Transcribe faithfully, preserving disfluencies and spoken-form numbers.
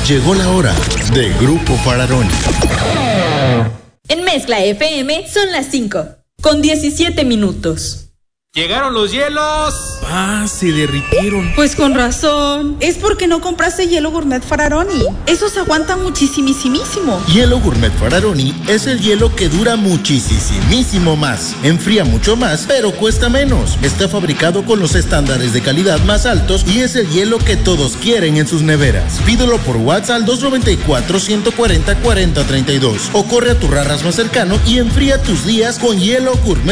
Llegó la hora de Grupo Fararoni. En Mezcla F M son las cinco, con diecisiete minutos. ¡Llegaron los hielos! ¡Ah, se derritieron! Pues con razón. Es porque no compraste hielo Gourmet Fararoni. Esos aguantan muchísimísimo. Hielo Gourmet Fararoni es el hielo que dura muchísimísimo más. Enfría mucho más, pero cuesta menos. Está fabricado con los estándares de calidad más altos y es el hielo que todos quieren en sus neveras. Pídelo por WhatsApp al dos nueve cuatro, uno cuatro cero, cuarenta treinta y dos o corre a tu Rarras más cercano y enfría tus días con Hielo Gourmet